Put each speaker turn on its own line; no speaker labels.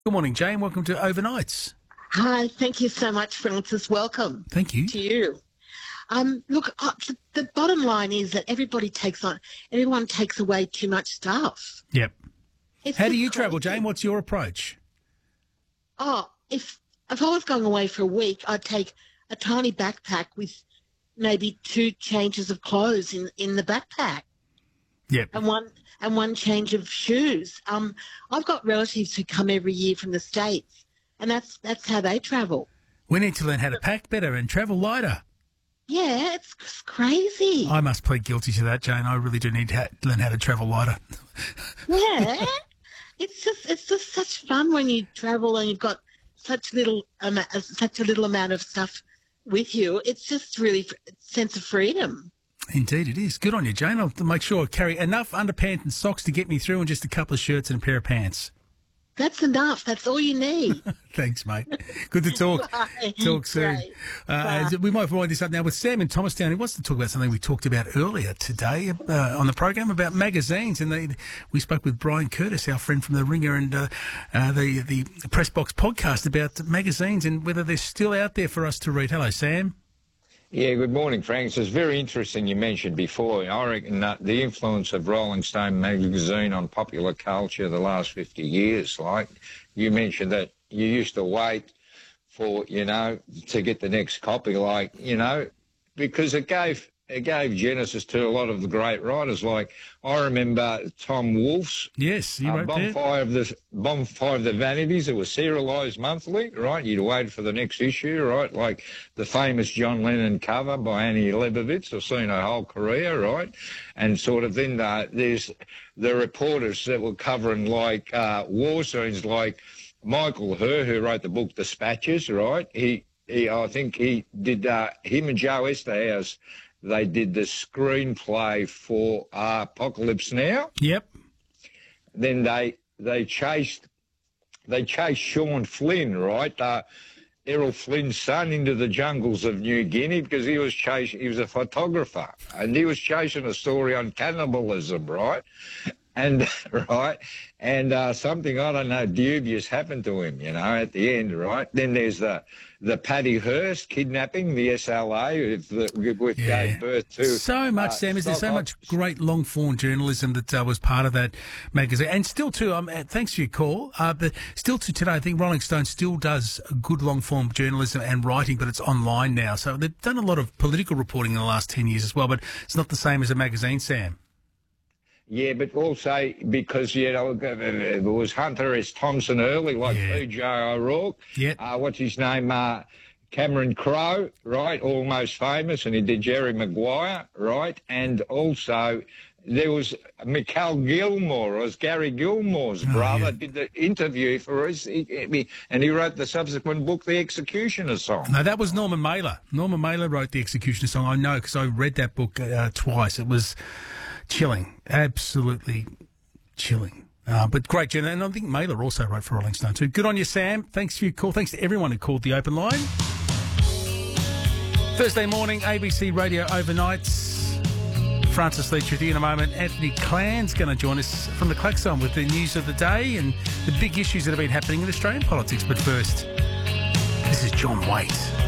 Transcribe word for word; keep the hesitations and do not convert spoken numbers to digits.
Good morning, Jane. Welcome to Overnights.
Hi, thank you so much, Francis. Welcome.
Thank you.
To you. Um, look, uh, the, the bottom line is that everybody takes on, everyone takes away too much stuff.
Yep.
It's
How do
just
you travel,
crazy.
Jane? What's your approach?
Oh, if if I was going away for a week, I'd take a tiny backpack with maybe two changes of clothes in in the backpack.
Yep.
And one and one change of shoes. Um, I've got relatives who come every year from the States, and that's that's how they travel.
We need to learn how to pack better and travel lighter.
Yeah, it's, it's crazy.
I must plead guilty to that, Jane. I really do need to ha- learn how to travel lighter.
Yeah, it's just it's just such fun when you travel and you've got such little um, such a little amount of stuff with you. It's just really a sense of freedom.
Indeed it is. Good on you, Jane. I'll make sure I carry enough underpants and socks to get me through and just a couple of shirts and a pair of pants.
That's enough. That's all you need.
Thanks, mate. Good to talk.
Bye.
Talk soon.
Great.
Uh,
Bye.
we might wind this up now with Sam in Thomastown. He wants to talk about something we talked about earlier today uh, on the program about magazines. And they, we spoke with Brian Curtis, our friend from The Ringer, and uh, uh, the, the Press Box podcast about magazines and whether they're still out there for us to read. Hello, Sam.
Yeah, good morning, Frank. It's very interesting you mentioned before. I reckon that the influence of Rolling Stone magazine on popular culture the last fifty years, like you mentioned that you used to wait for, you know, to get the next copy, like, you know, because it gave it gave genesis to a lot of the great writers. Like I remember Tom Wolfe's
Yes, you
uh,
wrote that.
Bonfire of the Bonfire of the Vanities. It was serialised monthly, right? You'd wait for the next issue, right? Like the famous John Lennon cover by Annie Leibovitz. I've seen her whole career, right? And sort of then uh, there's the reporters that were covering like uh, war scenes, like Michael Herr, who wrote the book Dispatches, right? He, he I think he did. Uh, him and Joe Esterhaus. They did the screenplay for uh, Apocalypse Now.
Yep.
Then they they chased they chased Sean Flynn, right, uh, Errol Flynn's son, into the jungles of New Guinea because he was chasing. He was a photographer and he was chasing a story on cannibalism, right, and right, and uh, something I don't know dubious happened to him, you know, at the end, right. Then there's the the Patty Hearst kidnapping, the S L A, which
Yeah.
gave birth to
So much,
uh,
Sam. Is there so
Stockholm-
much great long-form journalism that uh, was part of that magazine? And still, too, um, uh, thanks for your call, uh, but still to today, I think Rolling Stone still does good long-form journalism and writing, but it's online now. So they've done a lot of political reporting in the last ten years as well, but it's not the same as a magazine, Sam.
Yeah, but also because, you know, it was Hunter S. Thompson early, like
Yeah.
P J O'Rourke.
Yeah.
Uh, what's his name? Uh, Cameron Crowe, right? Almost famous, and he did Jerry Maguire, right? And also there was Mikhail Gilmore, or was Gary Gilmore's brother,
yeah.
did the interview for us, he, he- and he wrote the subsequent book, The Executioner Song.
No, that was Norman Mailer. Norman Mailer wrote The Executioner Song. I know because I read that book uh, twice. It was chilling, absolutely chilling. Uh, but great, Jenna. And I think Mailer also wrote for Rolling Stone too. Good on you, Sam. Thanks for your call. Thanks to everyone who called the open line. Thursday morning, A B C Radio Overnights. Francis Leach with you in a moment. Anthony Clan's going to join us from the Klaxon with the news of the day and the big issues that have been happening in Australian politics. But first, this is John Waite.